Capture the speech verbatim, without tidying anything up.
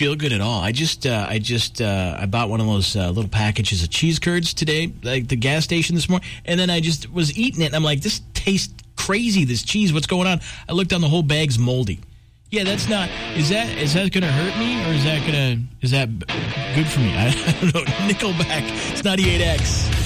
feel good at all. I just, uh, I just, uh, I bought one of those uh, little packages of cheese curds today, like the gas station this morning, and then I just was eating it, and I'm like, this tastes crazy, this cheese. What's going on? I looked down, the whole bag's moldy. Yeah, that's not, is that, is that going to hurt me, or is that going to, is that good for me? I, I don't know. Nickelback, it's ninety-eight X.